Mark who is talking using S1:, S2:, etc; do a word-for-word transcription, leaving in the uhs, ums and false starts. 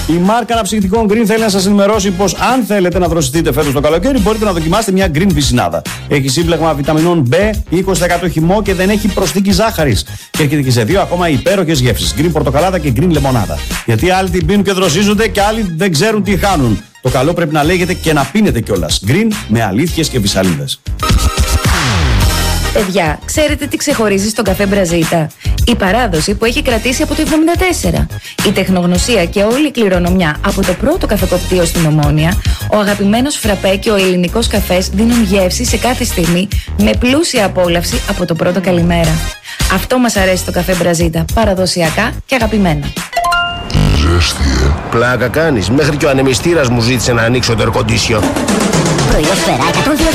S1: Η μάρκα αναψυκτικών Green θέλει να σας ενημερώσει πως αν θέλετε να δροσιστείτε φέτος το καλοκαίρι, μπορείτε να δοκιμάσετε μια Green πισινάδα. Έχει σύμπλεγμα βιταμινών B, είκοσι τοις εκατό χυμό και δεν έχει προσθήκη ζάχαρης. Και έρχεται και σε δύο ακόμα υπέροχες γεύσεις: Green πορτοκαλάδα και Green λεμονάδα. Γιατί άλλοι την πίνουν και δροσίζονται και άλλοι δεν ξέρουν τι χάνουν. Το καλό πρέπει να λέγεται και να πίνετε κιόλας. Green με αλήθειες και βυσσαλίδες.
S2: Παιδιά, ξέρετε τι ξεχωρίζει στον καφέ Μπραζίτα? Η παράδοση που έχει κρατήσει από το εβδομήντα τέσσερα. Η τεχνογνωσία και όλη η κληρονομιά από το πρώτο καφεκοπτείο στην Ομόνια, ο αγαπημένος φραπέ και ο ελληνικός καφές δίνουν γεύση σε κάθε στιγμή με πλούσια απόλαυση από το πρώτο καλημέρα. Αυτό μας αρέσει το καφέ Μπραζίτα, παραδοσιακά και αγαπημένα.
S3: Ζέστη, ε. Πλάκα κάνεις. Μέχρι και ο ανεμιστήρας μου ζήτησε να ανοίξω το air condition.
S4: Προϊόν Σφαίρα εκατόν δύο